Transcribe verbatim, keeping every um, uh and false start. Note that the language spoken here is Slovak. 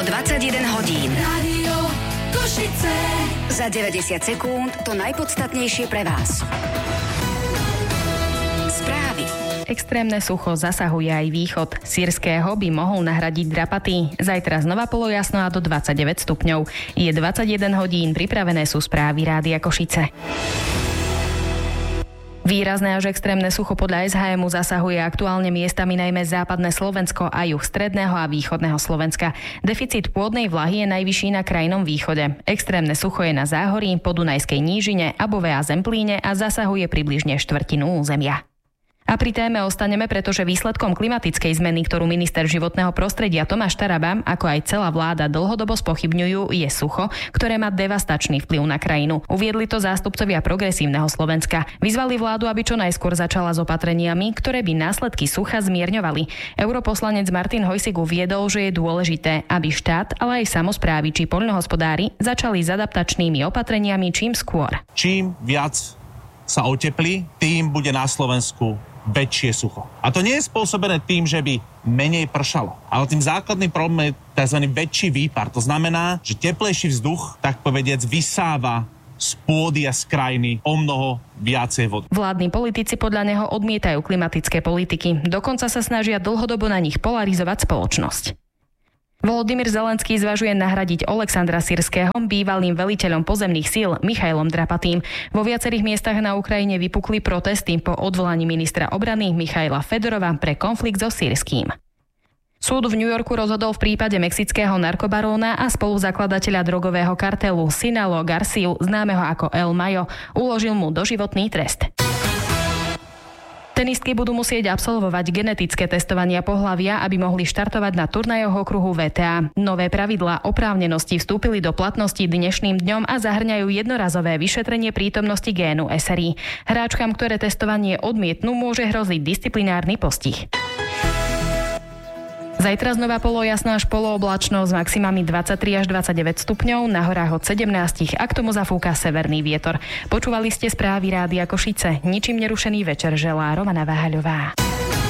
Bolo dvadsaťjeden hodín. Rádio Košice. Za deväťdesiat sekúnd to najpodstatnejšie pre vás. Správy. Extrémne sucho zasahuje aj východ. Sýrskeho by mohol nahradiť drapatý. Zajtra znova polojasno a do dvadsaťdeväť stupňov. Je dvadsaťjeden hodín, pripravené sú správy Rádia Košice. Výrazné až extrémne sucho podľa es há emu zasahuje aktuálne miestami najmä západné Slovensko a juh stredného a východného Slovenska. Deficit pôdnej vlahy je najvyšší na krajnom východe. Extrémne sucho je na Záhorí, Podunajskej nížine, Above a Zemplíne a zasahuje približne štvrtinu územia. A pri téme ostaneme, pretože výsledkom klimatickej zmeny, ktorú minister životného prostredia Tomáš Taraba, ako aj celá vláda dlhodobo spochybňujú, je sucho, ktoré má devastačný vplyv na krajinu. Uviedli to zástupcovia Progresívneho Slovenska. Vyzvali vládu, aby čo najskôr začala s opatreniami, ktoré by následky sucha zmierňovali. Europoslanec Martin Hojsík uviedol, že je dôležité, aby štát, ale aj samosprávy či poľnohospodári začali s adaptačnými opatreniami čím skôr. Čím viac sa oteplí, tým bude na Slovensku väčšie sucho. A to nie je spôsobené tým, že by menej pršalo. Ale tým základným problémom je tzv. Väčší výpar. To znamená, že teplejší vzduch, tak povediac, vysáva z pôdy a z krajiny o mnoho viacej vody. Vládni politici podľa neho odmietajú klimatické politiky. Dokonca sa snažia dlhodobo na nich polarizovať spoločnosť. Volodymyr Zelenský zvažuje nahradiť Oleksandra Sýrskeho bývalým veliteľom pozemných síl Michailom Drapatým. Vo viacerých miestach na Ukrajine vypukli protesty po odvolaní ministra obrany Michaila Fedorova pre konflikt so Sýrským. Súd v New Yorku rozhodol v prípade mexického narkobaróna a spoluzakladateľa drogového kartelu Sinalo Garciu, známeho ako El Mayo, uložil mu doživotný trest. Tenistky budú musieť absolvovať genetické testovania pohlavia, aby mohli štartovať na turnajoch okruhu vé té á. Nové pravidlá oprávnenosti vstúpili do platnosti dnešným dňom a zahrňajú jednorazové vyšetrenie prítomnosti génu es er í. Hráčkam, ktoré testovanie odmietnú, môže hroziť disciplinárny postih. Zajtra znova polojasno až polooblačno s maximami dvadsaťtri až dvadsaťdeväť stupňov, na horách od sedemnásť a k tomu zafúka severný vietor. Počúvali ste správy Rádia Košice. Ničím nerušený večer želá Romana Váhaľová.